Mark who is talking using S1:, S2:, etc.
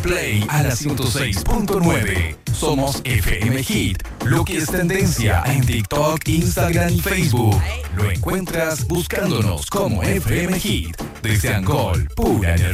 S1: Play a la 106.9. Somos FM Hit, lo que es tendencia en TikTok, Instagram y Facebook. Lo encuentras buscándonos como FM Hit. Desde Angol, pura energía.